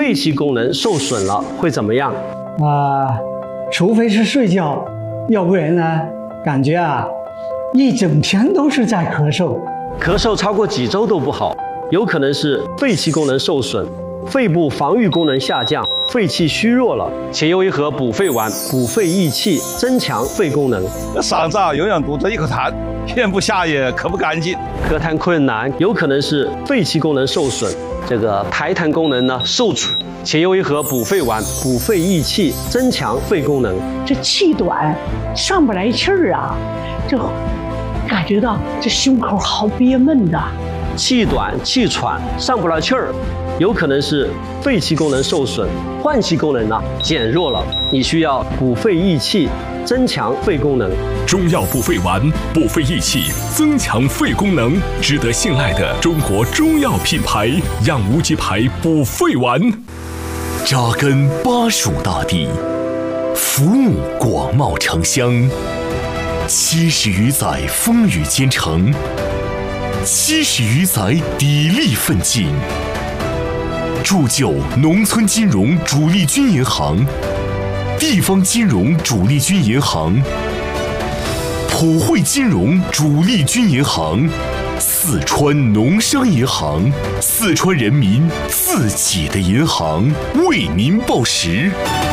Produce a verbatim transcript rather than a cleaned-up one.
肺气功能受损了会怎么样？ 啊、呃，除非是睡觉，要不然呢，感觉啊，一整天都是在咳嗽。 咳嗽超过几周都不好，有可能是肺气功能受损，肺部防御功能下降，肺气虚弱了。且用一盒补肺丸，补肺益气，增强肺功能。 嗓子啊，永远堵着一口痰，咽不下也咳不干净。 咳痰困难，有可能是肺气功能受损，这个排痰功能呢受阻。且用一盒补肺丸，补肺益气，增强肺功能。 这气短，上不来气儿啊，这感觉到这胸口好憋闷的。 气短、气喘、上不来气儿，有可能是肺气功能受损，换气功能呢减弱了。你需要补肺益气，增强肺功能。 中药补肺丸，补肺益气，增强肺功能，值得信赖的中国中药品牌养无极牌补肺丸。 扎根巴蜀大地，服务广袤城乡，七十余载风雨兼程，七十余载砥砺奋进，铸就农村金融主力军银行、地方金融主力军银行、普惠金融主力军银行、四川农商银行，四川人民自己的银行，为您报时。